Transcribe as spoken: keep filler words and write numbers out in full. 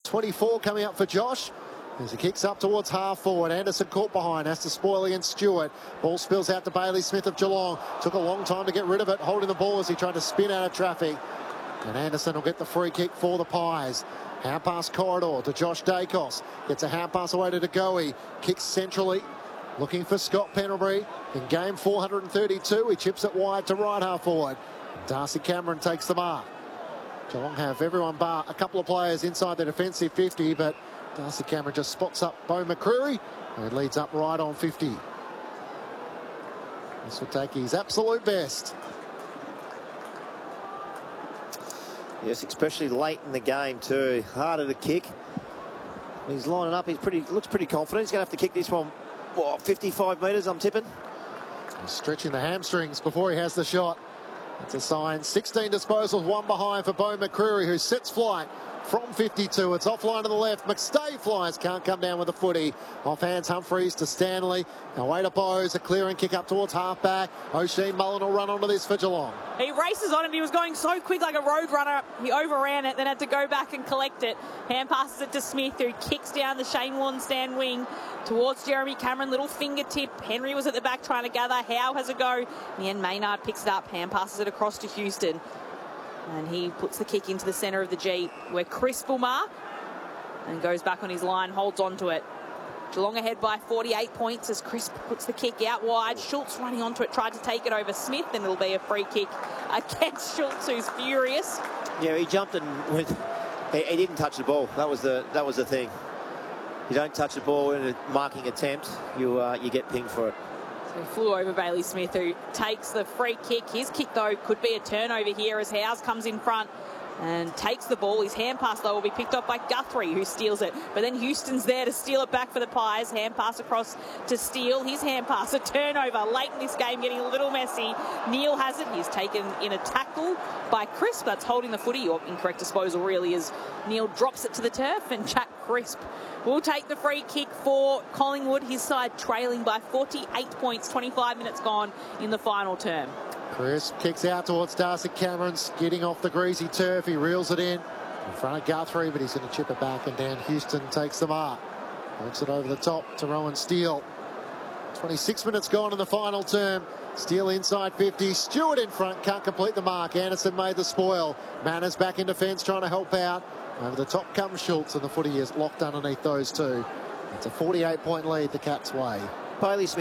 twenty-four coming up for Josh. As he kicks up towards half forward, Anderson caught behind, has to spoil against Stewart. Ball spills out to Bailey Smith of Geelong. Took a long time to get rid of it, holding the ball as he tried to spin out of traffic. And Anderson will get the free kick for the Pies. Hand pass corridor to Josh Dacos. Gets a hand pass away to DeGoey. Kicks centrally, looking for Scott Pendlebury. In game four hundred thirty-two, he chips it wide to right half forward. Darcy Cameron takes the mark. Geelong have everyone bar a couple of players inside the defensive fifty, but Darcy Cameron just spots up Bo McCreary and leads up right on fifty. This will take his absolute best. Yes, especially late in the game too. Harder to kick. He's lining up. He's pretty looks pretty confident. He's going to have to kick this one, what, fifty-five metres, I'm tipping. He's stretching the hamstrings before he has the shot. It's a sign. sixteen disposals, one behind for Bo McCreary, who sets flight from fifty-two. It's offline to the left. McStay flies, can't come down with the footy. Off hands Humphreys to Stanley. Away to Bowes, a clearing kick up towards half-back. O'Shea Mullen will run onto this for Geelong. He races on it. He was going so quick like a road runner. He overran it, then had to go back and collect it. Hand passes it to Smith, who kicks down the Shane Warne wing towards Jeremy Cameron. Little fingertip. Henry was at the back trying to gather. Howe has a go. In the end, Maynard picks it up. Hand passes it across to Houston. And he puts the kick into the centre of the G, where Crisp will mark and goes back on his line, holds on to it. Geelong ahead by forty-eight points as Crisp puts the kick out wide. Schultz running onto it, tried to take it over Smith, and it'll be a free kick against Schultz, who's furious. Yeah, he jumped and went. He, he didn't touch the ball. That was the that was the thing. You don't touch the ball in a marking attempt, you uh, you get pinged for it. So he flew over Bailey Smith, who takes the free kick. His kick, though, could be a turnover here as Howes comes in front and takes the ball. His hand pass, though, will be picked up by Guthrie, who steals it. But then Houston's there to steal it back for the Pies. Hand pass across to Steele. His hand pass, a turnover late in this game, getting a little messy. Neil has it. He's taken in a tackle by Crisp. That's holding the footy. Or incorrect disposal, really, as Neil drops it to the turf, and Jack Crisp will take the free kick for Collingwood. His side trailing by forty-eight points, twenty-five minutes gone in the final term. Crisp kicks out towards Darcy Cameron, skidding off the greasy turf. He reels it in in front of Guthrie, but he's going to chip it back, and Dan Houston takes the mark. Works it over the top to Rowan Steele. twenty-six minutes gone in the final term. Steele inside fifty. Stewart in front, can't complete the mark. Anderson made the spoil. Manners back in defence, trying to help out. Over the top comes Schultz, and the footy is locked underneath those two. It's a forty-eight point lead the Cats' way. Bailey Smith